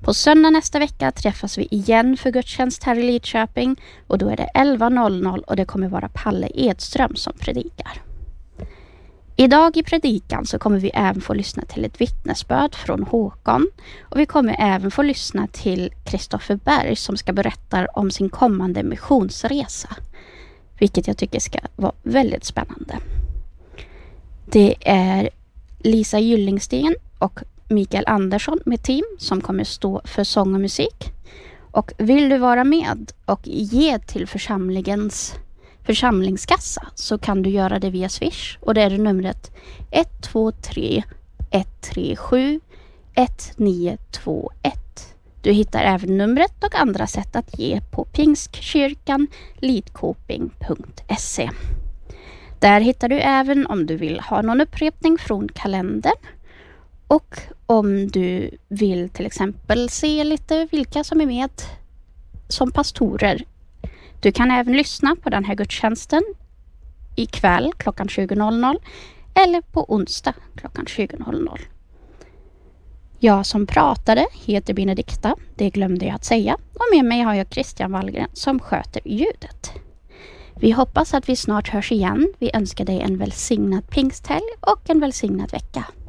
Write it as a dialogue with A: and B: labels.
A: På söndag nästa vecka träffas vi igen för gudstjänst här i Lidköping och då är det 11.00 och det kommer vara Palle Edström som predikar. Idag i predikan så kommer vi även få lyssna till ett vittnesbörd från Håkon och vi kommer även få lyssna till Kristoffer Berg som ska berätta om sin kommande missionsresa, vilket jag tycker ska vara väldigt spännande. Det är Lisa Gyllingsten och Mikael Andersson med team som kommer stå för sång och musik. Och vill du vara med och ge till församlingens församlingskassa så kan du göra det via Swish och det är numret 123 137 1921. Du hittar även numret och andra sätt att ge på Pingstkyrkan lidkoping.se. Där hittar du även om du vill ha någon upprepning från kalendern och om du vill till exempel se lite vilka som är med som pastorer. Du kan även lyssna på den här gudstjänsten ikväll klockan 20.00 eller på onsdag klockan 20.00. Jag som pratade heter Benedikta, det glömde jag att säga, och med mig har jag Christian Wallgren som sköter ljudet. Vi hoppas att vi snart hörs igen. Vi önskar dig en välsignad pingsthelg och en välsignad vecka.